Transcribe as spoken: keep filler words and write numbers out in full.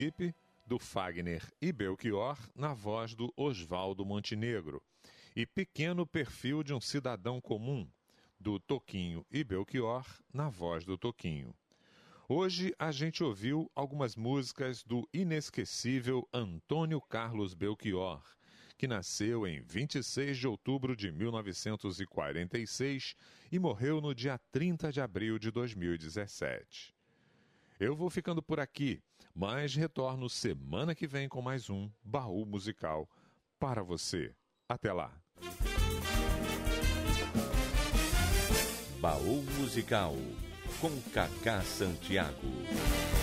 do Fagner e Belchior, na voz do Oswaldo Montenegro, e Pequeno Perfil de um Cidadão Comum, do Toquinho e Belchior, na voz do Toquinho. Hoje a gente ouviu algumas músicas do inesquecível Antônio Carlos Belchior, que nasceu em vinte e seis de outubro de mil novecentos e quarenta e seis e morreu no dia trinta de abril de dois mil e dezessete. Eu vou ficando por aqui, mas retorno semana que vem com mais um Baú Musical para você. Até lá! Baú Musical, com Cacá Santiago.